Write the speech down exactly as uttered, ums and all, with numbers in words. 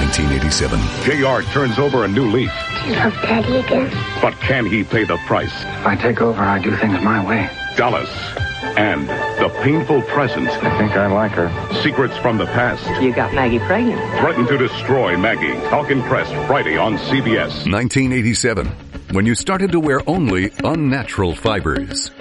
nineteen eighty-seven. J R turns over a new leaf. Do you love Daddy again? But can he pay the price? If I take over, I do things my way. Dallas and the painful present. I think I like her. Secrets from the past. You got Maggie pregnant. Threaten to destroy Maggie. Falcon Crest, Friday on C B S. nineteen eighty-seven. When you started to wear only unnatural fibers.